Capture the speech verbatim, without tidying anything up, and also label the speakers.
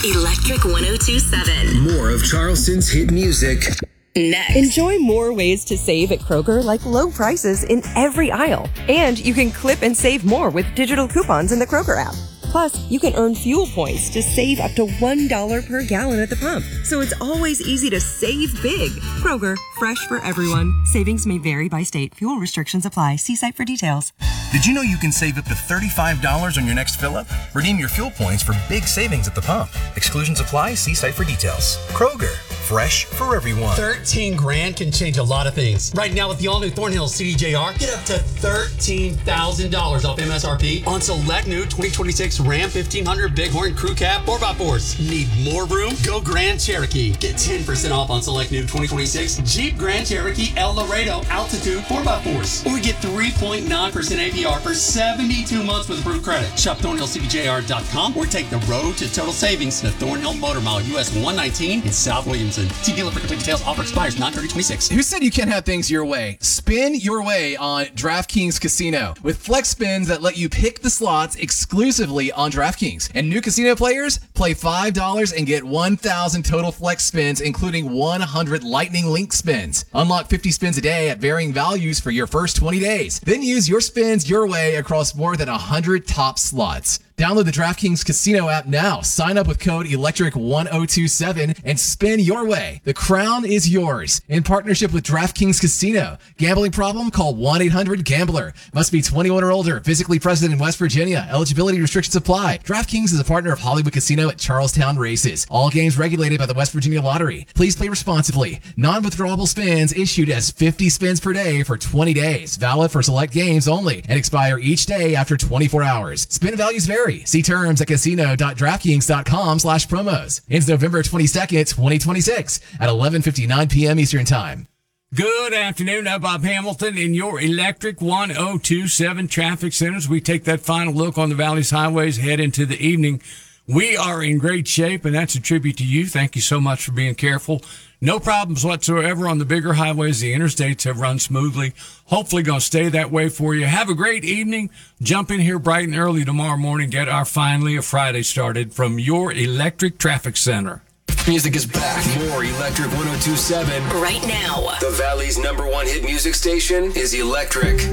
Speaker 1: Electric one oh two point seven.
Speaker 2: More of Charleston's hit music.
Speaker 1: Next.
Speaker 3: Enjoy more ways to save at Kroger, like low prices in every aisle. And you can clip and save more with digital coupons in the Kroger app. Plus, you can earn fuel points to save up to one dollar per gallon at the pump. So it's always easy to save big. Kroger, fresh for everyone. Savings may vary by state. Fuel restrictions apply. See site for details.
Speaker 4: Did you know you can save up to thirty-five dollars on your next fill-up? Redeem your fuel points for big savings at the pump. Exclusions apply. See site for details. Kroger, fresh for everyone.
Speaker 5: thirteen grand can change a lot of things. Right now with the all-new Thornhill C D J R, get up to thirteen thousand dollars off M S R P on select new twenty twenty-six Ram fifteen hundred Bighorn Crew Cab four by fours. Need more room? Go Grand Cherokee. Get ten percent off on select new twenty twenty-six Jeep Grand Cherokee El Laredo Altitude four by fours. Or get three point nine percent A P R for seventy-two months with approved credit. Shop Thornhill C D J R dot com or take the road to total savings to Thornhill Motor Mile U S one nineteen in South Williamson. See dealer for complete details. Offer expires nine thirty twenty-six.
Speaker 6: Who said you can't have things your way? Spin your way on DraftKings Casino with flex spins that let you pick the slots exclusively on DraftKings. And new casino players play five dollars and get one thousand total flex spins, including one hundred Lightning Link spins. Unlock fifty spins a day at varying values for your first twenty days. Then use your spins your way across more than one hundred top slots. Download the DraftKings Casino app now. Sign up with code electric one oh two seven and spin your way. The crown is yours. In partnership with DraftKings Casino. Gambling problem? Call one eight hundred gambler. Must be twenty-one or older. Physically present in West Virginia. Eligibility restrictions apply. DraftKings is a partner of Hollywood Casino at Charlestown Races. All games regulated by the West Virginia Lottery. Please play responsibly. Non-withdrawable spins issued as fifty spins per day for twenty days. Valid for select games only and expire each day after twenty-four hours. Spin values vary. See terms at casino.draftkings.com slash promos. Ends November twenty-second, twenty twenty-six at eleven fifty-nine p.m. Eastern Time.
Speaker 7: Good afternoon. I'm Bob Hamilton in your Electric one oh two point seven traffic centers. We take that final look on the Valley's highways, head into the evening. We are in great shape, and that's a tribute to you. Thank you so much for being careful. No problems whatsoever on the bigger highways. The interstates have run smoothly. Hopefully going to stay that way for you. Have a great evening. Jump in here bright and early tomorrow morning. Get our Finally a Friday started from your Electric Traffic Center.
Speaker 2: Music is back. More Electric one oh two point seven.
Speaker 1: Right now.
Speaker 2: The Valley's number one hit music station is Electric.